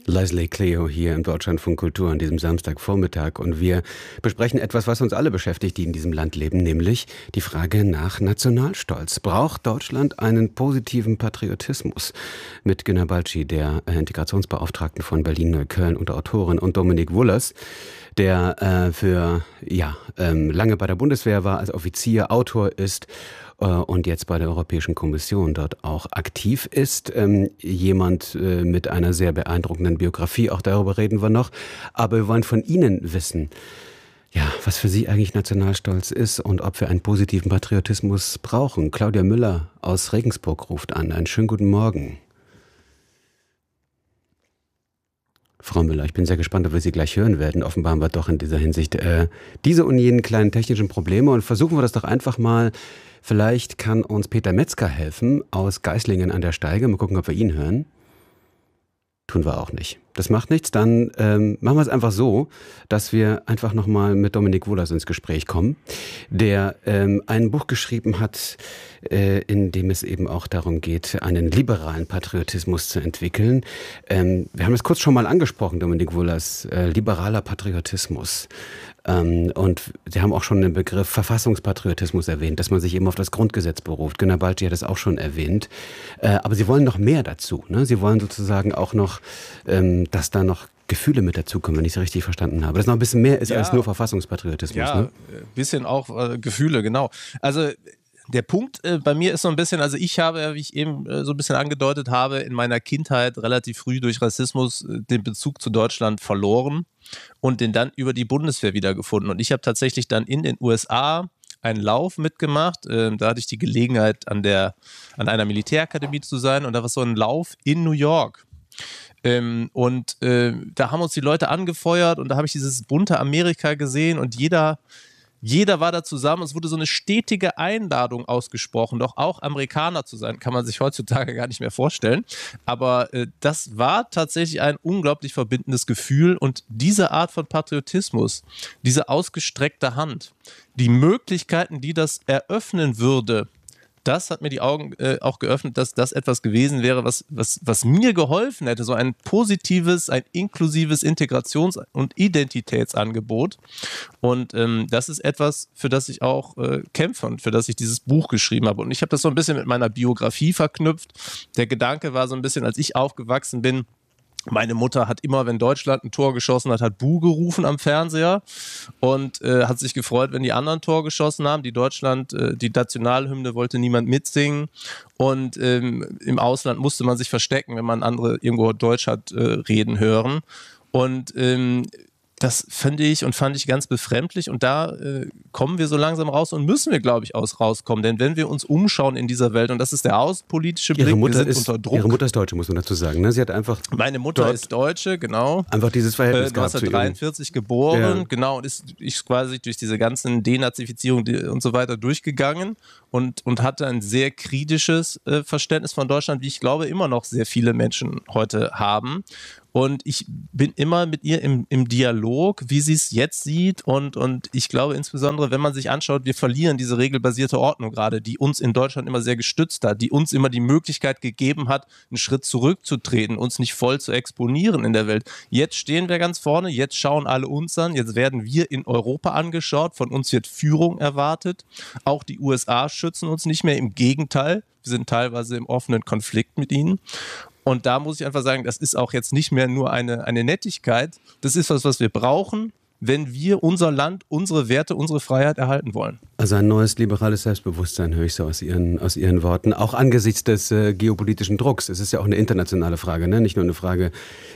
Leslie Clio hier im Deutschlandfunk Kultur an diesem Samstagvormittag, und wir besprechen etwas, was uns alle beschäftigt, die in diesem Land leben, nämlich die Frage nach Nationalstolz. Braucht Deutschland einen positiven Patriotismus? Mit Günter Balci, der Integrationsbeauftragten von Berlin-Neukölln, und Autorin, und Dominik Wohlers, der lange bei der Bundeswehr war, als Offizier, Autor ist und jetzt bei der Europäischen Kommission dort auch aktiv ist. Jemand mit einer sehr beeindruckenden Biografie, auch darüber reden wir noch. Aber wir wollen von Ihnen wissen, ja, was für Sie eigentlich Nationalstolz ist und ob wir einen positiven Patriotismus brauchen. Claudia Müller aus Regensburg ruft an. Einen schönen guten Morgen. Frau Müller, ich bin sehr gespannt, ob wir Sie gleich hören werden. Offenbar haben wir doch in dieser Hinsicht diese und jenen kleinen technischen Probleme, und versuchen wir das doch einfach mal. Vielleicht kann uns Peter Metzger helfen aus Geislingen an der Steige. Mal gucken, ob wir ihn hören. Tun wir auch nicht. Das macht nichts. Dann machen wir es einfach so, dass wir einfach nochmal mit Dominik Wohlers ins Gespräch kommen, der ein Buch geschrieben hat, in dem es eben auch darum geht, einen liberalen Patriotismus zu entwickeln. Wir haben es kurz schon mal angesprochen, Dominik Wohlers, liberaler Patriotismus. Und Sie haben auch schon den Begriff Verfassungspatriotismus erwähnt, dass man sich eben auf das Grundgesetz beruft. Günter Balci hat das auch schon erwähnt. Aber Sie wollen noch mehr dazu, ne? Sie wollen sozusagen auch noch, dass da noch Gefühle mit dazukommen, wenn ich es richtig verstanden habe. Dass noch ein bisschen mehr ist als nur Verfassungspatriotismus. Ja, ne? Ein bisschen auch Gefühle, genau. Also der Punkt bei mir ist so ein bisschen, also ich habe, wie ich eben so ein bisschen angedeutet habe, in meiner Kindheit relativ früh durch Rassismus den Bezug zu Deutschland verloren und den dann über die Bundeswehr wiedergefunden. Und ich habe tatsächlich dann in den USA einen Lauf mitgemacht. Da hatte ich die Gelegenheit, an einer Militärakademie zu sein, und da war so ein Lauf in New York. Da haben uns die Leute angefeuert, und da habe ich dieses bunte Amerika gesehen, und jeder war da zusammen. Es wurde so eine stetige Einladung ausgesprochen, doch auch Amerikaner zu sein. Kann man sich heutzutage gar nicht mehr vorstellen. Aber das war tatsächlich ein unglaublich verbindendes Gefühl. Und diese Art von Patriotismus, diese ausgestreckte Hand, die Möglichkeiten, die das eröffnen würde, das hat mir die Augen auch geöffnet, dass das etwas gewesen wäre, was mir geholfen hätte. So ein positives, ein inklusives Integrations- und Identitätsangebot. Und das ist etwas, für das ich auch kämpfe und für das ich dieses Buch geschrieben habe. Und ich habe das so ein bisschen mit meiner Biografie verknüpft. Der Gedanke war so ein bisschen, als ich aufgewachsen bin, meine Mutter hat immer, wenn Deutschland ein Tor geschossen hat, Buh gerufen am Fernseher und hat sich gefreut, wenn die anderen ein Tor geschossen haben. Die Nationalhymne wollte niemand mitsingen, und im Ausland musste man sich verstecken, wenn man andere irgendwo Deutsch hat reden hören. Und das fand ich ganz befremdlich, und da kommen wir so langsam raus und müssen wir, glaube ich, rauskommen. Denn wenn wir uns umschauen in dieser Welt, und das ist der außenpolitische Blick, wir sind unter Druck. Ihre Mutter ist Deutsche, muss man dazu sagen. Ne? Sie hat einfach Meine Mutter ist Deutsche, genau. Einfach dieses Verhältnis gehabt zu 1943 geboren, genau, und ist quasi durch diese ganzen Denazifizierung und so weiter durchgegangen und hatte ein sehr kritisches Verständnis von Deutschland, wie ich glaube, immer noch sehr viele Menschen heute haben. Und ich bin immer mit ihr im Dialog, wie sie es jetzt sieht. Und ich glaube insbesondere, wenn man sich anschaut, wir verlieren diese regelbasierte Ordnung gerade, die uns in Deutschland immer sehr gestützt hat, die uns immer die Möglichkeit gegeben hat, einen Schritt zurückzutreten, uns nicht voll zu exponieren in der Welt. Jetzt stehen wir ganz vorne, jetzt schauen alle uns an, jetzt werden wir in Europa angeschaut, von uns wird Führung erwartet. Auch die USA schützen uns nicht mehr, im Gegenteil, wir sind teilweise im offenen Konflikt mit ihnen. Und da muss ich einfach sagen, das ist auch jetzt nicht mehr nur eine Nettigkeit. Das ist was wir brauchen, wenn wir unser Land, unsere Werte, unsere Freiheit erhalten wollen. Also ein neues liberales Selbstbewusstsein, höre ich so aus Ihren Worten. Auch angesichts des geopolitischen Drucks. Es ist ja auch eine internationale Frage, ne? Nicht nur eine Frage,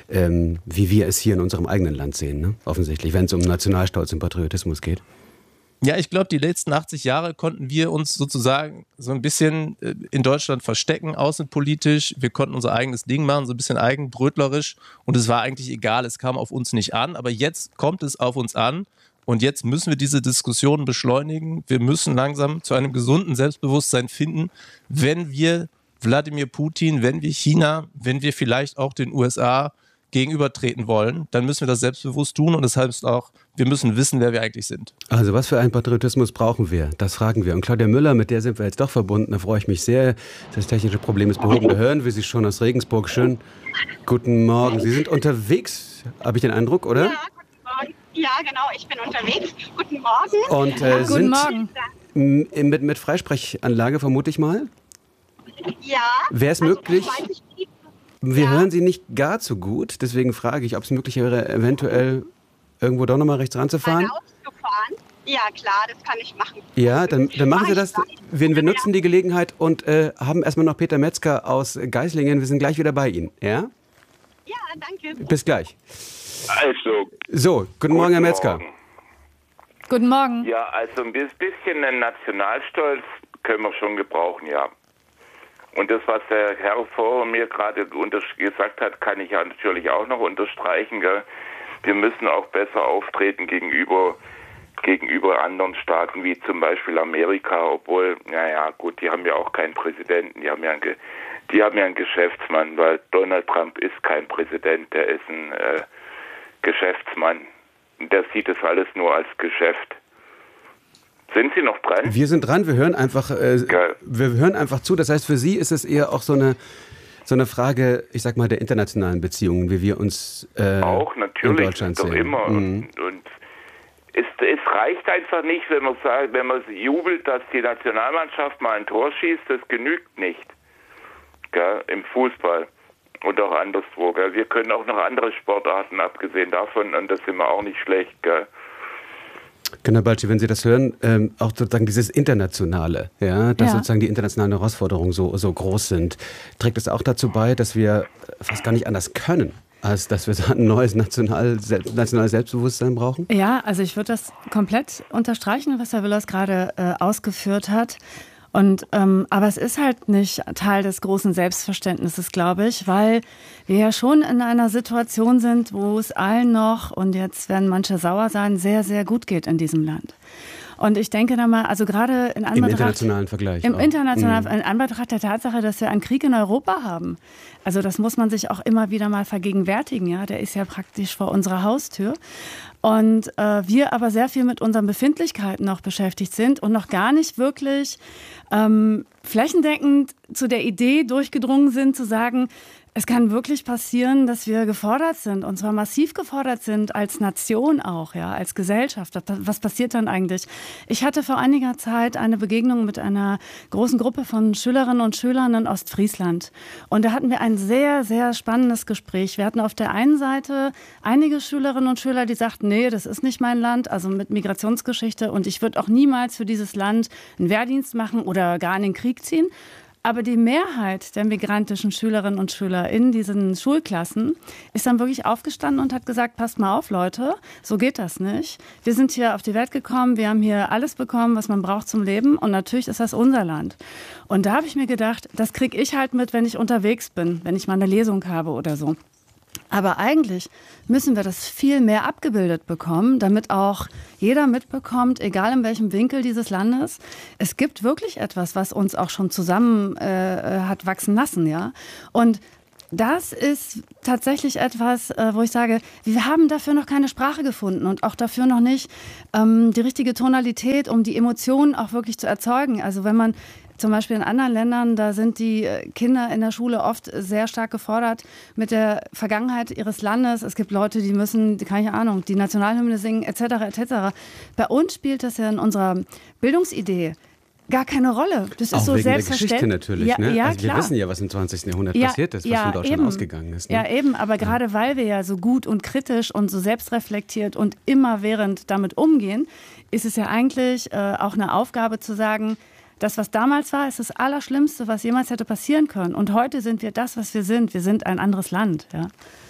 wie wir es hier in unserem eigenen Land sehen, ne? Offensichtlich, wenn es um Nationalstolz und Patriotismus geht. Ja, ich glaube, die letzten 80 Jahre konnten wir uns sozusagen so ein bisschen in Deutschland verstecken, außenpolitisch. Wir konnten unser eigenes Ding machen, so ein bisschen eigenbrötlerisch. Und es war eigentlich egal, es kam auf uns nicht an. Aber jetzt kommt es auf uns an. Und jetzt müssen wir diese Diskussionen beschleunigen. Wir müssen langsam zu einem gesunden Selbstbewusstsein finden, wenn wir Wladimir Putin, wenn wir China, wenn wir vielleicht auch den USA gegenübertreten wollen, dann müssen wir das selbstbewusst tun und das heißt auch, wir müssen wissen, wer wir eigentlich sind. Also was für einen Patriotismus brauchen wir? Das fragen wir. Und Claudia Müller, mit der sind wir jetzt doch verbunden, da freue ich mich sehr. Das technische Problem ist behoben. Da hören wir Sie schon aus Regensburg. Schön. Guten Morgen. Sie sind unterwegs, habe ich den Eindruck, oder? Ja, guten Morgen. Ja, genau, ich bin unterwegs. Guten Morgen. Und Guten Morgen. Mit Freisprechanlage, vermute ich mal? Ja. Wäre es möglich? Wir Ja. hören Sie nicht gar zu gut, deswegen frage ich, ob es möglich wäre, eventuell irgendwo doch nochmal rechts ranzufahren. Rausgefahren? Ja, klar, das kann ich machen. Ja, dann machen Sie das. Mach ich gleich. Wir nutzen die Gelegenheit und haben erstmal noch Peter Metzger aus Geislingen. Wir sind gleich wieder bei Ihnen. Ja? Ja, danke. Bis gleich. Also, So, guten Morgen, Herr Metzger. Morgen. Guten Morgen. Ja, also ein bisschen einen Nationalstolz können wir schon gebrauchen, ja. Und das, was der Herr vor mir gerade gesagt hat, kann ich ja natürlich auch noch unterstreichen. Gell? Wir müssen auch besser auftreten gegenüber anderen Staaten, wie zum Beispiel Amerika, obwohl, naja, gut, die haben ja auch keinen Präsidenten, die haben ja einen Geschäftsmann, weil Donald Trump ist kein Präsident, der ist ein Geschäftsmann. Der sieht das alles nur als Geschäft. Sind Sie noch dran? Wir sind dran, wir hören einfach zu. Das heißt, für Sie ist es eher auch so eine Frage, ich sag mal, der internationalen Beziehungen, wie wir uns auch natürlich, in Deutschland doch sehen. immer. Und es reicht einfach nicht, wenn man jubelt, dass die Nationalmannschaft mal ein Tor schießt, das genügt nicht. Gell? Im Fußball und auch anderswo. Gell? Wir können auch noch andere Sportarten, abgesehen davon, und das sind wir auch nicht schlecht. Gell? Genau, Balci, wenn Sie das hören, auch sozusagen dieses Internationale, ja, dass Ja. sozusagen die internationalen Herausforderungen so groß sind, trägt es auch dazu bei, dass wir fast gar nicht anders können, als dass wir so ein neues nationales Selbstbewusstsein brauchen? Ja, also ich würde das komplett unterstreichen, was Herr Willers gerade ausgeführt hat. Und aber es ist halt nicht Teil des großen Selbstverständnisses, glaube ich, weil wir ja schon in einer Situation sind, wo es allen noch, und jetzt werden manche sauer sein, sehr, sehr gut geht in diesem Land. Und ich denke da mal, also gerade in Anbetracht... Im internationalen Vergleich. Im auch. internationalen, in Anbetracht der Tatsache, dass wir einen Krieg in Europa haben. Also das muss man sich auch immer wieder mal vergegenwärtigen, ja. Der ist ja praktisch vor unserer Haustür. Und wir aber sehr viel mit unseren Befindlichkeiten noch beschäftigt sind und noch gar nicht wirklich flächendeckend zu der Idee durchgedrungen sind, zu sagen, es kann wirklich passieren, dass wir gefordert sind, und zwar massiv gefordert sind, als Nation auch, ja, als Gesellschaft. Was passiert dann eigentlich? Ich hatte vor einiger Zeit eine Begegnung mit einer großen Gruppe von Schülerinnen und Schülern in Ostfriesland. Und da hatten wir ein sehr, sehr spannendes Gespräch. Wir hatten auf der einen Seite einige Schülerinnen und Schüler, die sagten, nee, das ist nicht mein Land, also mit Migrationsgeschichte, und ich würde auch niemals für dieses Land einen Wehrdienst machen oder gar in den Krieg ziehen. Aber die Mehrheit der migrantischen Schülerinnen und Schüler in diesen Schulklassen ist dann wirklich aufgestanden und hat gesagt, passt mal auf, Leute, so geht das nicht. Wir sind hier auf die Welt gekommen, wir haben hier alles bekommen, was man braucht zum Leben, und natürlich ist das unser Land. Und da habe ich mir gedacht, das kriege ich halt mit, wenn ich unterwegs bin, wenn ich mal eine Lesung habe oder so. Aber eigentlich müssen wir das viel mehr abgebildet bekommen, damit auch jeder mitbekommt, egal in welchem Winkel dieses Landes, es gibt wirklich etwas, was uns auch schon zusammen hat wachsen lassen, ja. Und das ist tatsächlich etwas, wo ich sage, wir haben dafür noch keine Sprache gefunden und auch dafür noch nicht die richtige Tonalität, um die Emotionen auch wirklich zu erzeugen. Also wenn man zum Beispiel in anderen Ländern, da sind die Kinder in der Schule oft sehr stark gefordert mit der Vergangenheit ihres Landes. Es gibt Leute, die müssen, keine Ahnung, die Nationalhymne singen, etc., etc. Bei uns spielt das ja in unserer Bildungsidee gar keine Rolle. Das ist auch so wegen der selbstverständlich. Geschichte natürlich. Ja, ne? ja, also wir klar. wissen ja, was im 20. Jahrhundert passiert ist, was von Deutschland eben. ausgegangen ist. Ne? Ja, eben. Aber gerade weil wir ja so gut und kritisch und so selbstreflektiert und immerwährend damit umgehen, ist es ja eigentlich auch eine Aufgabe zu sagen, das, was damals war, ist das Allerschlimmste, was jemals hätte passieren können. Und heute sind wir das, was wir sind. Wir sind ein anderes Land. Ja.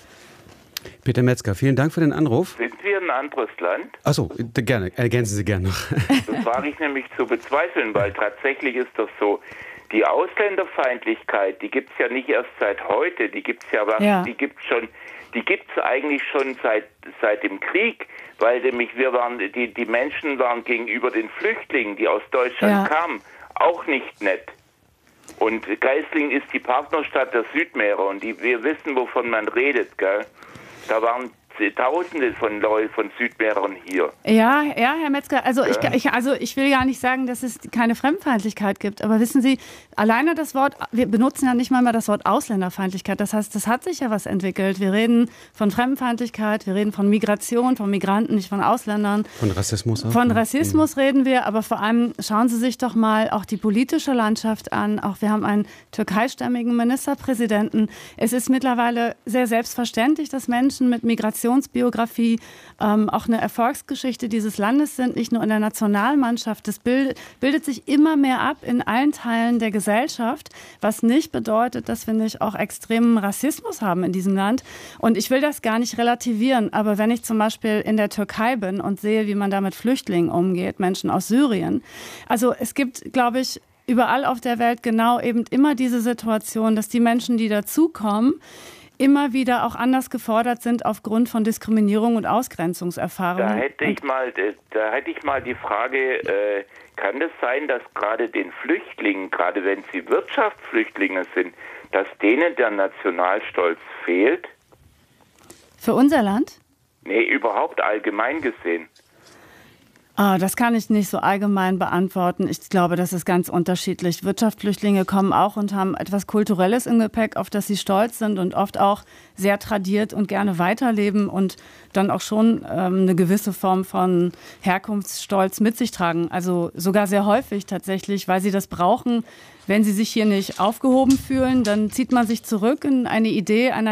Peter Metzger, vielen Dank für den Anruf. Sind wir ein anderes Land? Achso, gerne. Ergänzen Sie gerne noch. Das wage ich nämlich zu bezweifeln, weil tatsächlich ist das so, die Ausländerfeindlichkeit, die gibt es ja nicht erst seit heute, die gibt es die gibt's eigentlich schon seit dem Krieg, weil nämlich die Menschen waren gegenüber den Flüchtlingen, die aus Deutschland kamen, auch nicht nett. Und Geislingen ist die Partnerstadt der Südmeere und wir wissen, wovon man redet, gell? Da waren Tausende von Leuten, von Südmährern hier. Ja, Herr Metzger, also ich will gar nicht sagen, dass es keine Fremdfeindlichkeit gibt, aber wissen Sie, alleine das Wort, wir benutzen ja nicht mal das Wort Ausländerfeindlichkeit, das heißt, das hat sich ja was entwickelt. Wir reden von Fremdfeindlichkeit, wir reden von Migration, von Migranten, nicht von Ausländern. Von Rassismus auch? Von Rassismus reden wir, aber vor allem schauen Sie sich doch mal auch die politische Landschaft an. Auch wir haben einen türkeistämmigen Ministerpräsidenten. Es ist mittlerweile sehr selbstverständlich, dass Menschen mit Migrationsbiografie auch eine Erfolgsgeschichte dieses Landes sind, nicht nur in der Nationalmannschaft. Das bildet sich immer mehr ab in allen Teilen der Gesellschaft, was nicht bedeutet, dass wir nicht auch extremen Rassismus haben in diesem Land. Und ich will das gar nicht relativieren, aber wenn ich zum Beispiel in der Türkei bin und sehe, wie man da mit Flüchtlingen umgeht, Menschen aus Syrien, also es gibt, glaube ich, überall auf der Welt genau eben immer diese Situation, dass die Menschen, die dazukommen, immer wieder auch anders gefordert sind aufgrund von Diskriminierung und Ausgrenzungserfahrungen. Da hätte ich mal die Frage, kann es sein, dass gerade den Flüchtlingen, gerade wenn sie Wirtschaftsflüchtlinge sind, dass denen der Nationalstolz fehlt? Für unser Land? Nee, überhaupt allgemein gesehen. Das kann ich nicht so allgemein beantworten. Ich glaube, das ist ganz unterschiedlich. Wirtschaftsflüchtlinge kommen auch und haben etwas Kulturelles im Gepäck, auf das sie stolz sind und oft auch sehr tradiert und gerne weiterleben und dann auch schon eine gewisse Form von Herkunftsstolz mit sich tragen. Also sogar sehr häufig tatsächlich, weil sie das brauchen. Wenn sie sich hier nicht aufgehoben fühlen, dann zieht man sich zurück in eine Idee einer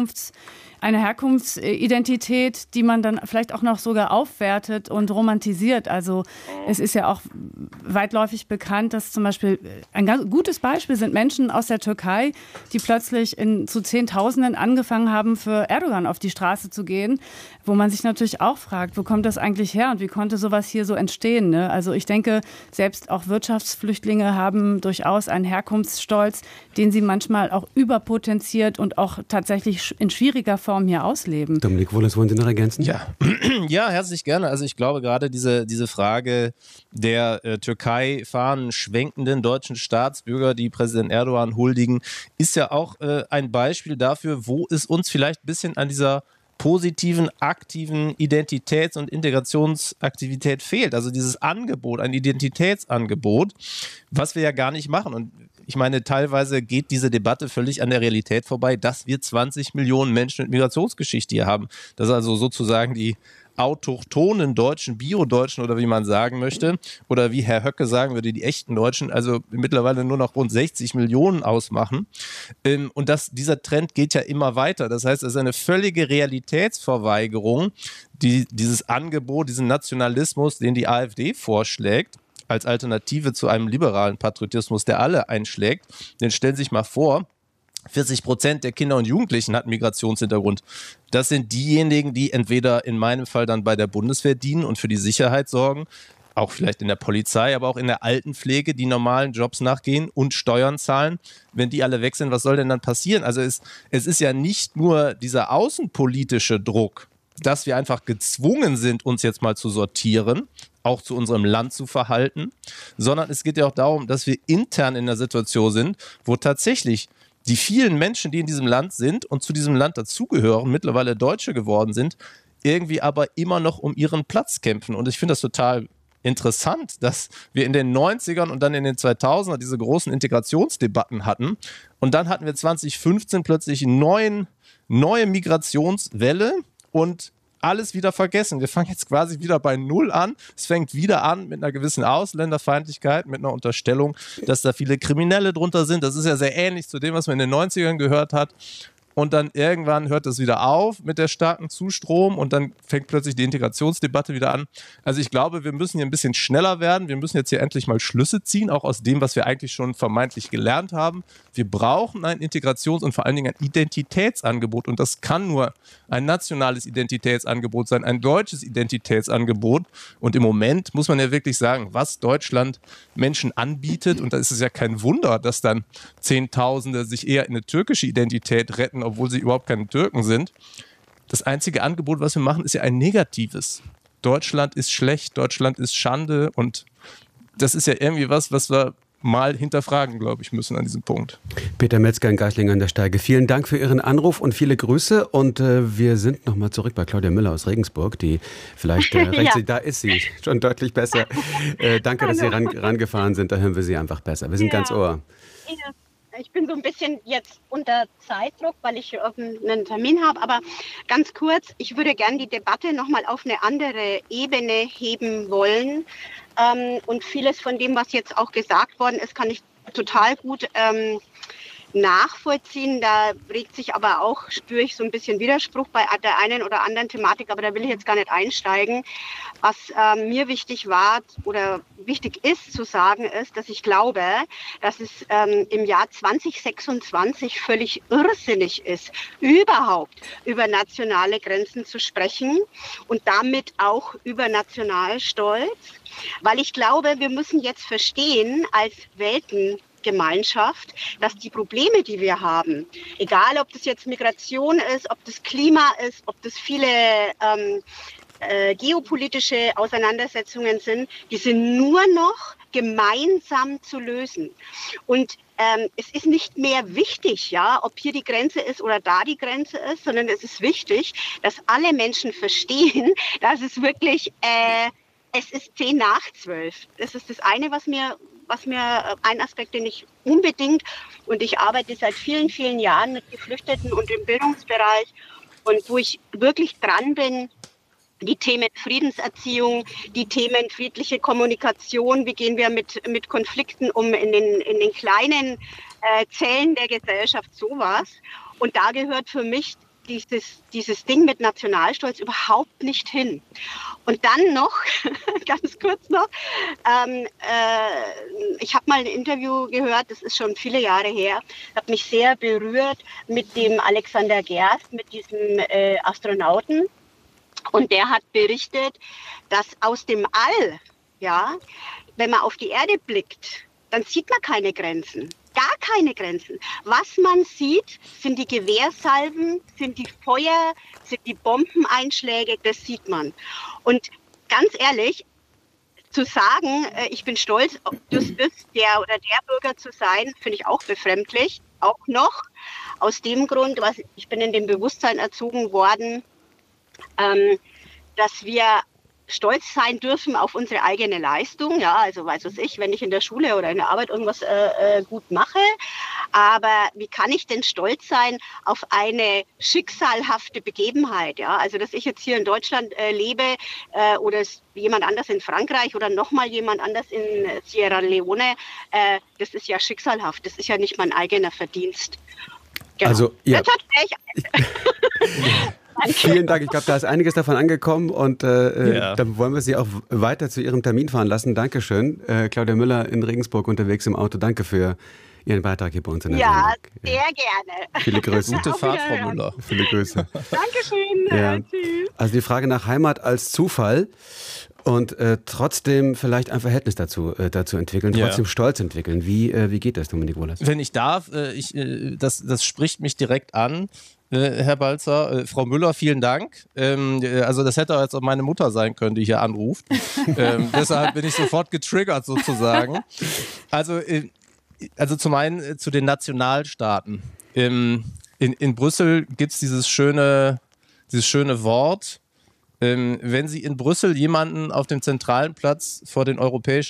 Herkunftsidentität, die man dann vielleicht auch noch sogar aufwertet und romantisiert. Also es ist ja auch weitläufig bekannt, dass zum Beispiel ein ganz gutes Beispiel sind Menschen aus der Türkei, die plötzlich zu Zehntausenden angefangen haben, für Erdogan auf die Straße zu gehen, wo man sich natürlich auch fragt, wo kommt das eigentlich her und wie konnte sowas hier so entstehen? Ne? Also ich denke, selbst auch Wirtschaftsflüchtlinge haben durchaus einen Herkunftsstolz, den sie manchmal auch überpotenziert und auch tatsächlich in schwieriger Form hier ausleben. Dominik Wohlers, wollen Sie noch ergänzen? Ja, herzlich gerne. Also ich glaube gerade diese Frage der Türkei fahren schwenkenden deutschen Staatsbürger, die Präsident Erdogan huldigen, ist ja auch ein Beispiel dafür, wo es uns vielleicht ein bisschen an dieser positiven, aktiven Identitäts- und Integrationsaktivität fehlt. Also dieses Angebot, ein Identitätsangebot, was wir ja gar nicht machen. Und ich meine, teilweise geht diese Debatte völlig an der Realität vorbei, dass wir 20 Millionen Menschen mit Migrationsgeschichte hier haben. Das ist also sozusagen die autochthonen Deutschen, Bio-Deutschen oder wie man sagen möchte, oder wie Herr Höcke sagen würde, die echten Deutschen, also mittlerweile nur noch rund 60 Millionen ausmachen. Und dieser Trend geht ja immer weiter. Das heißt, es ist eine völlige Realitätsverweigerung, dieses Angebot, diesen Nationalismus, den die AfD vorschlägt, als Alternative zu einem liberalen Patriotismus, der alle einschlägt. Denn stellen Sie sich mal vor, 40% der Kinder und Jugendlichen hatten Migrationshintergrund. Das sind diejenigen, die entweder in meinem Fall dann bei der Bundeswehr dienen und für die Sicherheit sorgen, auch vielleicht in der Polizei, aber auch in der Altenpflege, die normalen Jobs nachgehen und Steuern zahlen. Wenn die alle weg sind, was soll denn dann passieren? Also es ist ja nicht nur dieser außenpolitische Druck, dass wir einfach gezwungen sind, uns jetzt mal zu sortieren, auch zu unserem Land zu verhalten, sondern es geht ja auch darum, dass wir intern in einer Situation sind, wo tatsächlich die vielen Menschen, die in diesem Land sind und zu diesem Land dazugehören, mittlerweile Deutsche geworden sind, irgendwie aber immer noch um ihren Platz kämpfen. Und ich finde das total interessant, dass wir in den 90ern und dann in den 2000er diese großen Integrationsdebatten hatten. Und dann hatten wir 2015 plötzlich eine neue Migrationswelle und alles wieder vergessen. Wir fangen jetzt quasi wieder bei Null an. Es fängt wieder an mit einer gewissen Ausländerfeindlichkeit, mit einer Unterstellung, dass da viele Kriminelle drunter sind. Das ist ja sehr ähnlich zu dem, was man in den 90ern gehört hat. Und dann irgendwann hört das wieder auf mit der starken Zustrom und dann fängt plötzlich die Integrationsdebatte wieder an. Also ich glaube, wir müssen hier ein bisschen schneller werden. Wir müssen jetzt hier endlich mal Schlüsse ziehen, auch aus dem, was wir eigentlich schon vermeintlich gelernt haben. Wir brauchen ein Integrations- und vor allen Dingen ein Identitätsangebot. Und das kann nur ein nationales Identitätsangebot sein, ein deutsches Identitätsangebot. Und im Moment muss man ja wirklich sagen, was Deutschland Menschen anbietet. Und da ist es ja kein Wunder, dass dann Zehntausende sich eher in eine türkische Identität retten, obwohl sie überhaupt keine Türken sind. Das einzige Angebot, was wir machen, ist ja ein negatives. Deutschland ist schlecht, Deutschland ist Schande und das ist ja irgendwie was wir mal hinterfragen, glaube ich, müssen an diesem Punkt. Peter Metzger in Geislingen an der Steige. Vielen Dank für Ihren Anruf und viele Grüße. Und wir sind nochmal zurück bei Claudia Müller aus Regensburg, die vielleicht da ist sie schon deutlich besser. Danke, dass Sie rangefahren sind. Da hören wir Sie einfach besser. Wir sind ganz Ohr. Ich bin so ein bisschen jetzt unter Zeitdruck, weil ich einen Termin habe. Aber ganz kurz, ich würde gerne die Debatte nochmal auf eine andere Ebene heben wollen. Und vieles von dem, was jetzt auch gesagt worden ist, kann ich total gut nachvollziehen. Da regt sich aber auch, spüre ich so ein bisschen Widerspruch bei der einen oder anderen Thematik, aber da will ich jetzt gar nicht einsteigen. Was mir wichtig war oder wichtig ist zu sagen, ist, dass ich glaube, dass es im Jahr 2026 völlig irrsinnig ist, überhaupt über nationale Grenzen zu sprechen und damit auch über Nationalstolz, weil ich glaube, wir müssen jetzt verstehen als Weltengemeinschaft, dass die Probleme, die wir haben, egal ob das jetzt Migration ist, ob das Klima ist, ob das viele geopolitische Auseinandersetzungen sind, die sind nur noch gemeinsam zu lösen. Und es ist nicht mehr wichtig, ja, ob hier die Grenze ist oder da die Grenze ist, sondern es ist wichtig, dass alle Menschen verstehen, dass es wirklich es ist 11:10. Das ist das eine, was mir ein Aspekt, den ich unbedingt, und ich arbeite seit vielen, vielen Jahren mit Geflüchteten und im Bildungsbereich und wo ich wirklich dran bin, die Themen Friedenserziehung, die Themen friedliche Kommunikation, wie gehen wir mit Konflikten um in den kleinen Zellen der Gesellschaft, sowas. Und da gehört für mich dieses Ding mit Nationalstolz überhaupt nicht hin. Und dann noch, ganz kurz noch, ich habe mal ein Interview gehört, das ist schon viele Jahre her, hat mich sehr berührt mit dem Alexander Gerst, mit diesem Astronauten. Und der hat berichtet, dass aus dem All, ja, wenn man auf die Erde blickt, dann sieht man keine Grenzen. Gar keine Grenzen. Was man sieht, sind die Gewehrsalven, sind die Feuer, sind die Bombeneinschläge, das sieht man. Und ganz ehrlich, zu sagen, ich bin stolz, das ist der oder der Bürger zu sein, finde ich auch befremdlich. Auch noch aus dem Grund, ich bin in dem Bewusstsein erzogen worden, dass wir stolz sein dürfen auf unsere eigene Leistung. Ja, also weiß was ich, wenn ich in der Schule oder in der Arbeit irgendwas gut mache. Aber wie kann ich denn stolz sein auf eine schicksalhafte Begebenheit? Ja, also dass ich jetzt hier in Deutschland lebe oder jemand anders in Frankreich oder nochmal jemand anders in Sierra Leone, das ist ja schicksalhaft. Das ist ja nicht mein eigener Verdienst. Genau. Also, ja. Vielen Dank. Ich glaube, da ist einiges davon angekommen und dann wollen wir Sie auch weiter zu Ihrem Termin fahren lassen. Dankeschön. Claudia Müller in Regensburg unterwegs im Auto. Danke für Ihren Beitrag hier bei uns in der Sendung. Ja, sehr gerne. Viele Grüße. Gute Fahrt, Frau Müller. Viele Grüße. Dankeschön. Ja. Tschüss. Also die Frage nach Heimat als Zufall und trotzdem vielleicht ein Verhältnis dazu entwickeln, trotzdem Stolz entwickeln. Wie geht das, Dominik Wohlers? Wenn ich darf, das spricht mich direkt an. Herr Balzer, Frau Müller, vielen Dank. Also das hätte jetzt auch meine Mutter sein können, die hier anruft. Deshalb bin ich sofort getriggert sozusagen. Also zum einen zu den Nationalstaaten. In Brüssel gibt es dieses schöne Wort, wenn Sie in Brüssel jemanden auf dem zentralen Platz vor den europäischen